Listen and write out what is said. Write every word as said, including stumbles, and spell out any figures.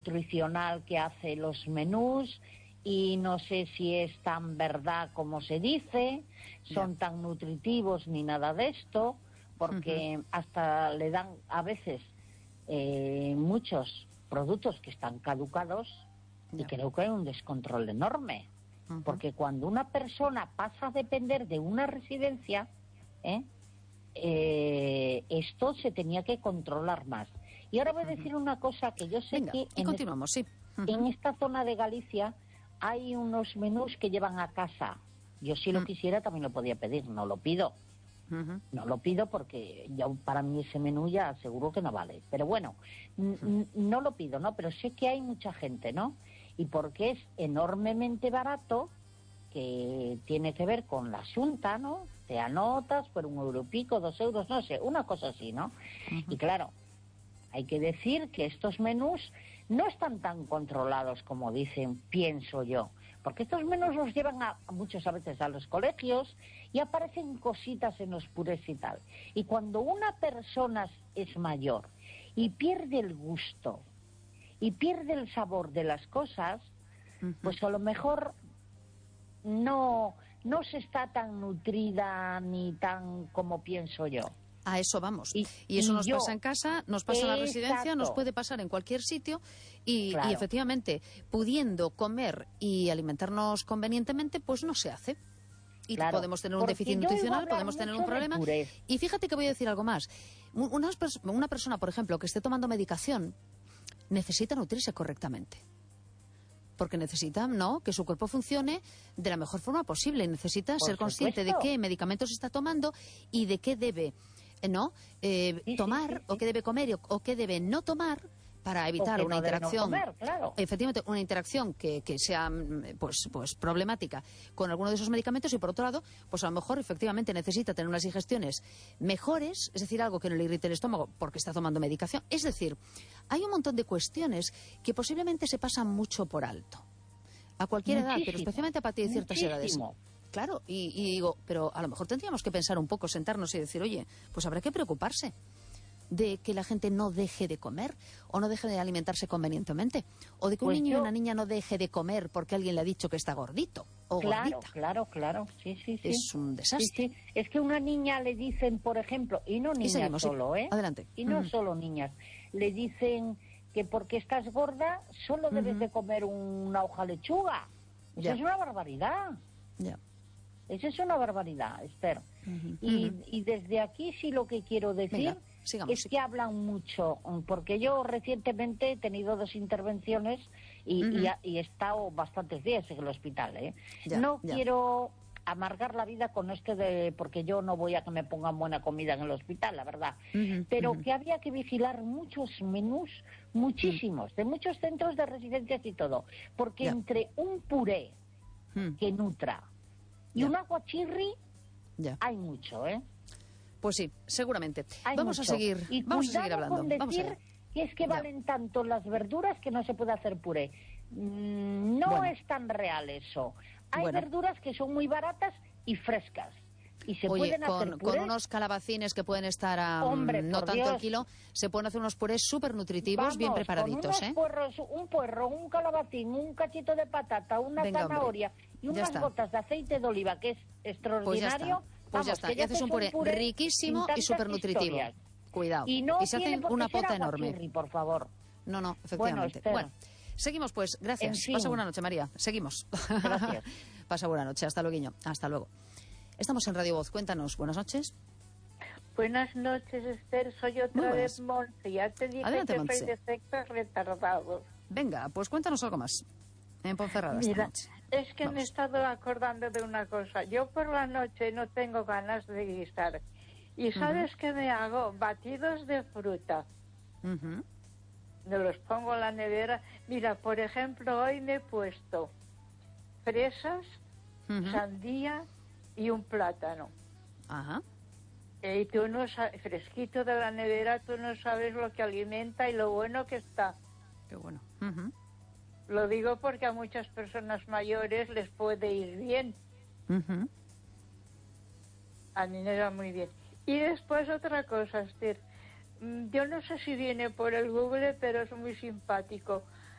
nutricional que hace los menús y no sé si es tan verdad como se dice, son yeah. tan nutritivos ni nada de esto, porque uh-huh. hasta le dan a veces eh, muchos productos que están caducados yeah. y creo que hay un descontrol enorme, uh-huh. porque cuando una persona pasa a depender de una residencia, ¿eh? Eh, esto se tenía que controlar más. Y ahora voy a decir una cosa que yo sé Venga, que y en, continuamos, sí. Uh-huh. en esta zona de Galicia hay unos menús que llevan a casa. Yo si lo uh-huh. quisiera también lo podía pedir, no lo pido. Uh-huh. No lo pido porque ya para mí ese menú ya seguro que no vale. Pero bueno, uh-huh. n- no lo pido, ¿no? Pero sé que hay mucha gente, ¿no? Y porque es enormemente barato, que tiene que ver con la Xunta, ¿no? Te anotas por un euro y pico, dos euros, no sé, una cosa así, ¿no? Uh-huh. Y claro, hay que decir que estos menús no están tan controlados como dicen, pienso yo, porque estos menús los llevan a, a muchas a veces a los colegios y aparecen cositas en los purés y tal. Y cuando una persona es mayor y pierde el gusto y pierde el sabor de las cosas, uh-huh. pues a lo mejor no, no se está tan nutrida ni tan como pienso yo. A eso vamos. Y, y eso y nos yo, pasa en casa, nos pasa en la residencia, exacto. nos puede pasar en cualquier sitio y, claro. y efectivamente, pudiendo comer y alimentarnos convenientemente, pues no se hace. Y claro, podemos tener un déficit nutricional, podemos tener un problema. Y fíjate que voy a decir algo más. Una, una persona, por ejemplo, que esté tomando medicación, necesita nutrirse correctamente. Porque necesita, ¿no?, que su cuerpo funcione de la mejor forma posible. Necesita por ser consciente supuesto. de qué medicamentos está tomando y de qué debe, ¿no?, eh, sí, tomar sí, sí, sí. o qué debe comer o qué debe no tomar para evitar una no interacción, no comer, claro. efectivamente, una interacción que, que sea pues, pues problemática con alguno de esos medicamentos y por otro lado, pues a lo mejor efectivamente necesita tener unas digestiones mejores, es decir, algo que no le irrite el estómago porque está tomando medicación. Es decir, hay un montón de cuestiones que posiblemente se pasan mucho por alto. A cualquier muchísimo, edad, pero especialmente a partir de ciertas muchísimo. edades. Claro, y, y digo, pero a lo mejor tendríamos que pensar un poco, sentarnos y decir, oye, pues habrá que preocuparse de que la gente no deje de comer o no deje de alimentarse convenientemente o de que pues un niño yo... y una niña no deje de comer porque alguien le ha dicho que está gordito o claro, gordita. Claro, claro, sí, sí, sí. Es un desastre. Sí, sí. Es que a una niña le dicen, por ejemplo, y no niñas seguimos, solo, sí. ¿eh? Adelante. Y no uh-huh. solo niñas, le dicen que porque estás gorda solo uh-huh. debes de comer una hoja lechuga. Eso yeah. es una barbaridad. Ya. Yeah. Eso es una barbaridad, Esther. Uh-huh. Y, uh-huh. y desde aquí sí lo que quiero decir... Venga. Sigamos, es sí. que hablan mucho, porque yo recientemente he tenido dos intervenciones y, uh-huh. y, ha, y he estado bastantes días en el hospital, ¿eh? Ya, no ya. quiero amargar la vida con este de... porque yo no voy a que me pongan buena comida en el hospital, la verdad. Uh-huh. Pero uh-huh. que había que vigilar muchos menús, muchísimos, uh-huh. de muchos centros de residencias y todo. Porque ya. entre un puré uh-huh. que nutra y ya. un aguachirri ya. hay mucho, ¿eh? Pues sí, seguramente. Hay vamos mucho. a seguir, y vamos a seguir hablando. Con decir vamos a ver. que es que ya. valen tanto las verduras que no se puede hacer puré. Mm, no bueno. es tan real eso. Hay bueno. verduras que son muy baratas y frescas. Y se Oye, pueden con, hacer purés. con unos calabacines que pueden estar a Hombre, no tanto Dios. el kilo, se pueden hacer unos purés súper nutritivos, Vamos, bien preparaditos, con unos ¿eh? Puerros, un puerro, un calabacín, un cachito de patata, una Venga, zanahoria hombre. y unas gotas de aceite de oliva, que es extraordinario. Pues Pues ya está, y haces un puré, un puré riquísimo y súper nutritivo. Cuidado. Y, no y se hace una pota enorme. Por favor. No, no, efectivamente. Bueno, bueno seguimos pues. Gracias. En fin. Pasa buena noche, María. Seguimos. Gracias. Pasa buena noche. Hasta luego. Hasta luego. Estamos en Radio Voz. Cuéntanos. Buenas noches. Buenas noches, Esther. Soy otra vez Monse. Ya te dije Adelante, que Monse. soy de efectos retardados. Venga, pues cuéntanos algo más. En Ponferrada Mira, esta noche. es que Vamos. me he estado acordando de una cosa. Yo por la noche no tengo ganas de guisar. ¿Y sabes uh-huh. qué me hago? Batidos de fruta. Uh-huh. Me los pongo en la nevera. Mira, por ejemplo, hoy me he puesto fresas, uh-huh. sandía y un plátano. Ajá. Y tú no sabes, fresquito de la nevera, tú no sabes lo que alimenta y lo bueno que está. Qué bueno. Uh-huh. Lo digo porque a muchas personas mayores les puede ir bien. Uh-huh. A mí me va muy bien. Y después otra cosa, Esther. Yo no sé si viene por el Google, pero es muy simpático.